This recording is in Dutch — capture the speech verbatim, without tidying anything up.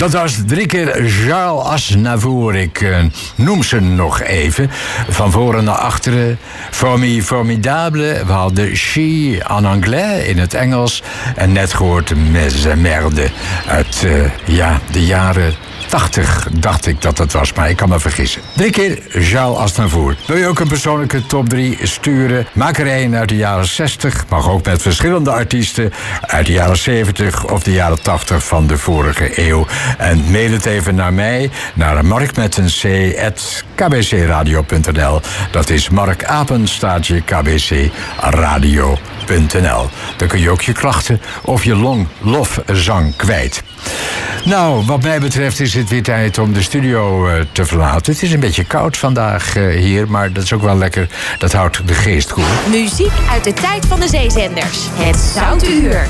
Dat was drie keer Charles Aznavour. Ik uh, noem ze nog even. Van voren naar achteren. Formi Formidable. We hadden She en anglais in het Engels. En net gehoord Mes Merde. Uit uh, ja, de jaren tachtig dacht ik dat het was, maar ik kan me vergissen. Drie keer Charles Aznavour. Wil je ook een persoonlijke top drie sturen? Maak er een uit de jaren zestig. Mag ook met verschillende artiesten uit de jaren zeventig of de jaren tachtig van de vorige eeuw. En mail het even naar mij, naar mark met een c, at k b c radio punt n l. Dat is Mark apenstaartje k b c radio punt n l. Dan kun je ook je klachten of je long lofzang kwijt. Nou, wat mij betreft is het weer tijd om de studio uh, te verlaten. Het is een beetje koud vandaag uh, hier, maar dat is ook wel lekker. Dat houdt de geest koel. Muziek uit de tijd van de zeezenders. Het Zoute Uur.